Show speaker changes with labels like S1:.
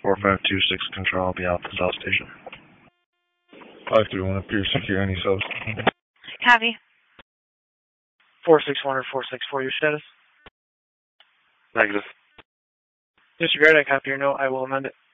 S1: 4526 control, I'll be out the South Station.
S2: 531 appears secure, any subs.
S3: Copy.
S4: 461 or 464, your status?
S1: Negative.
S4: Disregard, I copy your note. I will amend it.